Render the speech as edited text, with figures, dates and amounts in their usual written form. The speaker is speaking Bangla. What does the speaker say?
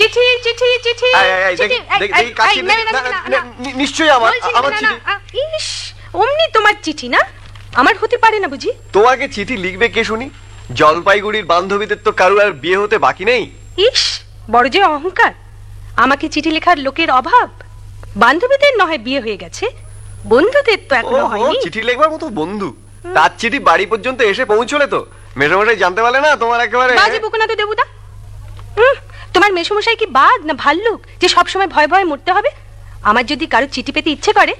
চিঠি চিঠি চিঠি নিশ্চয়ই আমার চিঠি। ইস, অমনি তোমার চিঠি না? আমার হতে পারে না বুঝি? তোমাকে চিঠি লিখবে কে শুনি? জলপাইগুড়ির বান্ধবীদের তো কারুর আর বিয়ে হতে বাকি নেই। ইস, বড় যে অহংকার। আমাকে চিঠি লেখার লোকের অভাব। বান্ধবীদের নয় বিয়ে হয়ে গেছে, বন্ধুদের তো এখনো হয়নি। চিঠি লেখবার মতো বন্ধু? তার চিঠি বাড়ি পর্যন্ত এসে পৌঁছলে তো মেশামশাই জানতে পারলে না তোমার একেবারে। বাজে বকো না তো দেবুদা। তোমার মেশামশাই কি বাঘ না ভাল্লুক যে সবসময় ভয় ভয়ে মরতে হবে? আমার যদি কারো চিঠি পেতে ইচ্ছে করে